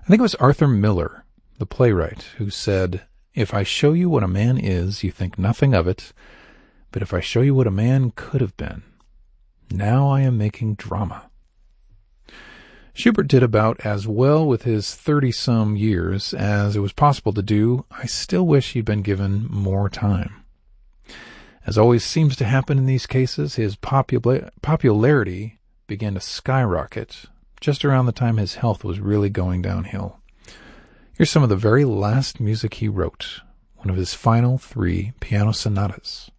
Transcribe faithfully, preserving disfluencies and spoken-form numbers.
think it was Arthur Miller, the playwright, who said, "If I show you what a man is, you think nothing of it. But if I show you what a man could have been, now I am making drama." Schubert did about as well with his thirty-some years as it was possible to do. I still wish he'd been given more time. As always seems to happen in these cases, his popula- popularity began to skyrocket just around the time his health was really going downhill. Here's some of the very last music he wrote, one of his final three piano sonatas.